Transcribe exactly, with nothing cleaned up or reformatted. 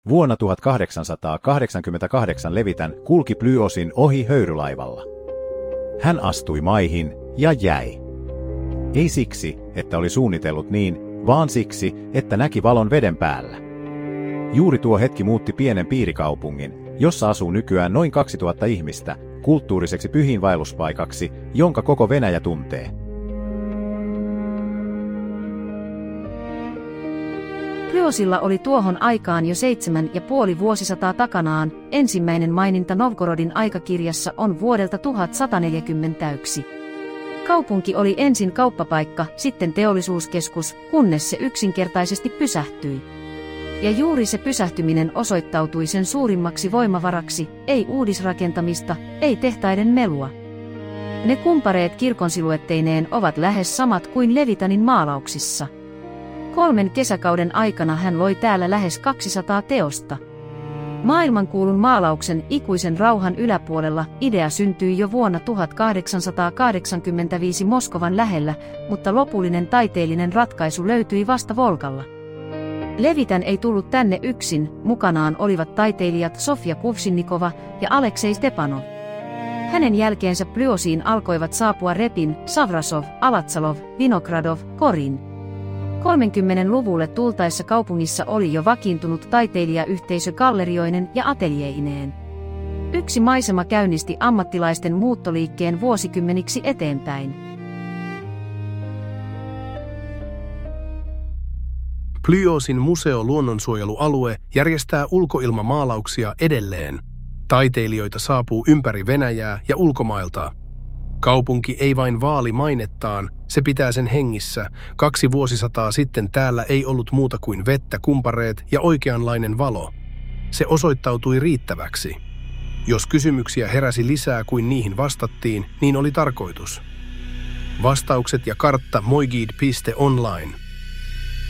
Vuonna tuhatkahdeksansataakahdeksankymmentäkahdeksan Levitän kulki Plyosin ohi höyrylaivalla. Hän astui maihin ja jäi. Ei siksi, että oli suunnitellut niin, vaan siksi, että näki valon veden päällä. Juuri tuo hetki muutti pienen piirikaupungin, jossa asuu nykyään noin kaksituhatta ihmistä, kulttuuriseksi pyhiinvaelluspaikaksi, jonka koko Venäjä tuntee. Plyosilla oli tuohon aikaan jo seitsemän ja puoli vuosisataa takanaan, ensimmäinen maininta Novgorodin aikakirjassa on vuodelta tuhatsataneljäkymmentäyksi. Kaupunki oli ensin kauppapaikka, sitten teollisuuskeskus, kunnes se yksinkertaisesti pysähtyi. Ja juuri se pysähtyminen osoittautui sen suurimmaksi voimavaraksi, ei uudisrakentamista, ei tehtaiden melua. Ne kumpareet kirkon siluetteineen ovat lähes samat kuin Levitanin maalauksissa. Kolmen kesäkauden aikana hän loi täällä lähes kaksisataa teosta. Maailmankuulun maalauksen ikuisen rauhan yläpuolella idea syntyi jo vuonna tuhatkahdeksansataakahdeksankymmentäviisi Moskovan lähellä, mutta lopullinen taiteellinen ratkaisu löytyi vasta Volgalla. Levitän ei tullut tänne yksin, mukanaan olivat taiteilijat Sofia Kuvšinnikova ja Aleksei Stepanov. Hänen jälkeensä Plyosiin alkoivat saapua Repin, Savrasov, Alatsalov, Vinogradov, Korin. kolmekymmentäluvulle tultaessa kaupungissa oli jo vakiintunut taiteilijayhteisö gallerioinen ja atelieineen. Yksi maisema käynnisti ammattilaisten muuttoliikkeen vuosikymmeniksi eteenpäin. Plyosin museo-luonnonsuojelualue järjestää ulkoilmamaalauksia edelleen. Taiteilijoita saapuu ympäri Venäjää ja ulkomailta. Kaupunki ei vain vaali mainettaan, se pitää sen hengissä. Kaksi vuosisataa sitten täällä ei ollut muuta kuin vettä, kumpareet ja oikeanlainen valo. Se osoittautui riittäväksi. Jos kysymyksiä heräsi lisää kuin niihin vastattiin, niin oli tarkoitus. Vastaukset ja kartta moigid piste online.